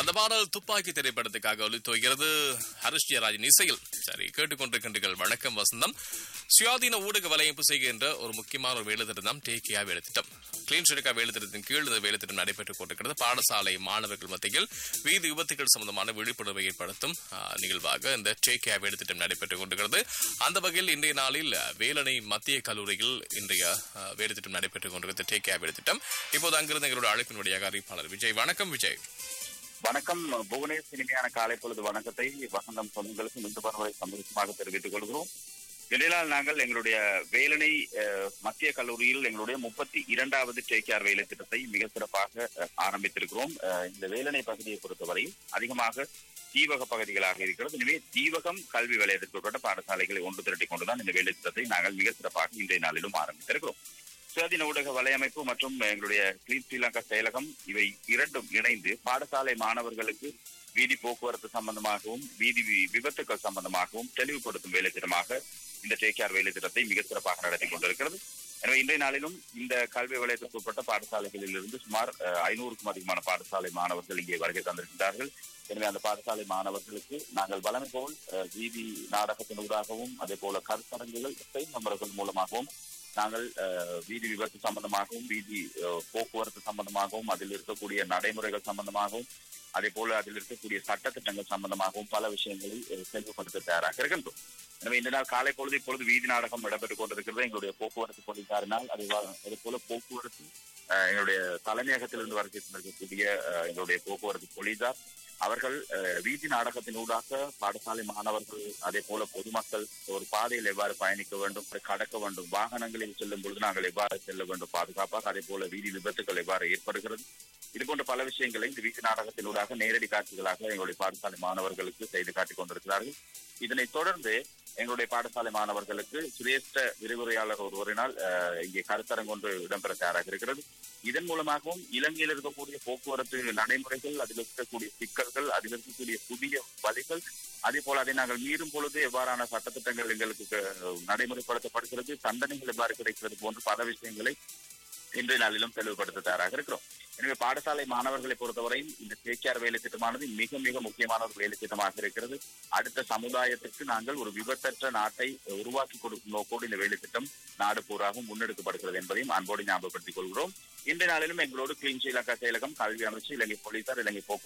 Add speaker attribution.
Speaker 1: அந்த பாடல் துப்பாக்கி திரைப்படத்துக்காக ஒலித்துகிறது ஹரிஷ் ஜெயராஜின் இசையில். சரி, கேட்டுக்கொண்டிருக்கின்றீர்கள் வணக்கம் வசந்தம். சுயாதீன ஊடக வலையமைப்பு செய்கின்ற ஒரு முக்கியமான ஒரு வேலைத்திட்டம் தான் டேக்கியா வேலைத்திட்டம். கிளீன் ஷெட்கா வேலைத்திட்டத்தின் கீழ் இந்த வேலைத்திட்டம் நடைபெற்றுக் கொண்டிருக்கிறது. பாடசாலை மாணவர்கள் மத்தியில் வீதி விபத்துகள் சம்பந்தமான விழிப்புணர்வை ஏற்படுத்தும் நிகழ்வாக இந்த டேக்கியா வேலைத்திட்டம் நடைபெற்றுக் கொண்டிருக்கிறது. அந்த வகையில் இன்றைய நாளில் வேலணை மத்திய கல்லூரியில் இன்றைய வேலைத்திட்டம் நடைபெற்றுக் கொண்டிருக்கிறது டேக்கியா வேலைத்திட்டம். இப்போது அங்கிருந்து எங்களுடைய அழைப்பின் வழியாக அறிவிப்பாளர் விஜய். வணக்கம் விஜய்.
Speaker 2: வணக்கம் புவனேஷ். இனிமையான காலை பொழுது வணக்கத்தை வசந்தம் சொந்தங்களுக்கு இந்த பரவலை சந்தோஷமாக தெரிவித்துக் கொள்கிறோம். இதனால் நாங்கள் எங்களுடைய வேலணை மத்திய கல்லூரியில் எங்களுடைய 32வது டேக்கியார் வேலை திட்டத்தை மிக சிறப்பாக ஆரம்பித்திருக்கிறோம். இந்த வேலணை பகுதியை பொறுத்தவரை அதிகமாக தீவக பகுதிகளாக இருக்கிறது. எனவே தீவகம் கல்வி வலயத்திற்கு உட்பட்ட பாடசாலைகளை ஒன்று திரட்டிக் கொண்டுதான் இந்த வேலை திட்டத்தை நாங்கள் மிக சிறப்பாக இன்றைய நாளிலும் ஆரம்பித்திருக்கிறோம். சுயாதீன ஊடக வலையமைப்பு மற்றும் எங்களுடைய கிளீன் ஸ்ரீலங்கா செயலகம் இவை இரண்டும் இணைந்து பாடசாலை மாணவர்களுக்கு வீதி போக்குவரத்து சம்பந்தமாகவும் வீதி விபத்துக்கள் சம்பந்தமாகவும் தெளிவுபடுத்தும் வேலை திட்டமாக இந்த டேக்கியார் வேலை திட்டத்தை மிக சிறப்பாக நடத்தி கொண்டிருக்கிறது. எனவே இன்றைய நாளிலும் இந்த கல்வி வலயத்திற்கு உட்பட்ட பாடசாலைகளில் இருந்து சுமார் 500க்கும் அதிகமான பாடசாலை மாணவர்கள் இங்கே வருகை தந்திருக்கிறார்கள். எனவே அந்த பாடசாலை மாணவர்களுக்கு நாங்கள் வழமை போல் வீதி நாடகத்தின் ஊடாகவும் அதே போல கருத்தரங்குகள் நம்பர்கள் மூலமாகவும் நாங்கள் வீதி விபத்து சம்பந்தமாகவும் வீதி போக்குவரத்து சம்பந்தமாகவும் அதில் இருக்கக்கூடிய நடைமுறைகள் சம்பந்தமாகவும் அதே போல அதில் இருக்கக்கூடிய சட்டத்திட்டங்கள் சம்பந்தமாகவும் பல விஷயங்களை தெளிவுபடுத்த தயாராக இருக்கின்றோம். எனவே இந்த நாள் காலை பொழுது இப்பொழுது வீதி நாடகம் இடம்பெற்றுக் கொண்டிருக்கிறது. எங்களுடைய போக்குவரத்து போலீசாரினால் அதே போல போக்குவரத்து எங்களுடைய தலைமையகத்திலிருந்து வருகை தந்திருக்கக்கூடிய எங்களுடைய போக்குவரத்து போலீசார் அவர்கள் வீதி நாடகத்தின் ஊடாக பாடசாலை மாணவர்கள் அதே போல பொதுமக்கள் ஒரு பாதையில் எவ்வாறு பயணிக்க வேண்டும், கடக்க வேண்டும், வாகனங்களில் செல்லும் பொழுது நாங்கள் எவ்வாறு செல்ல வேண்டும் பாதுகாப்பாக, அதே போல வீதி விபத்துக்கள் எவ்வாறு ஏற்படுகிறது, இது போன்ற பல விஷயங்களை இந்த வீதி நாடகத்தினூடாக நேரடி காட்சிகளாக எங்களுடைய பாடசாலை மாணவர்களுக்கு செய்து காட்டிக் கொண்டிருக்கிறார்கள். இதனைத் தொடர்ந்து எங்களுடைய பாடசாலை மாணவர்களுக்கு சிரேஷ்ட விரிவுரையாளர் ஒருவரினால் இங்கே கருத்தரங்கு ஒன்று இடம்பெற தயாராக இருக்கிறது. இதன் மூலமாகவும் இலங்கையில் இருக்கக்கூடிய போக்குவரத்து நடைமுறைகள், அதில் இருக்கக்கூடிய சிக்கல்கள், அதில் இருக்கக்கூடிய புதிய வழிகள், அதே போல அதை நாங்கள் மீறும் பொழுது எவ்வாறான சட்டத்திட்டங்கள் எங்களுக்கு நடைமுறைப்படுத்தப்படுகிறது, தண்டனைகள் எவ்வாறு கிடைக்கிறது போன்ற பல விஷயங்களை இன்றைய நாளிலும் தெளிவுபடுத்த தயாராக இருக்கிறோம். எனவே பாடசாலை மாணவர்களை பொறுத்தவரையும் இந்த டேக்கியார் வேலை திட்டமானது மிக மிக முக்கியமான ஒரு வேலை திட்டமாக இருக்கிறது. அடுத்த சமுதாயத்திற்கு நாங்கள் ஒரு விபத்தற்ற நாட்டை உருவாக்கி கொடுக்கும் நோக்கோடு இந்த வேலை திட்டம் நாடு பூராகவும் முன்னெடுக்கப்படுகிறது என்பதையும் அன்போடு ஞாபகப்படுத்திக் கொள்கிறோம். இன்றைய நாளிலும் எங்களோடு கிளீன் ஸ்ரீலங்கா செயலகம், கல்வி அமைச்சு, இலங்கை போலீசார், இலங்கை போக்குவரத்து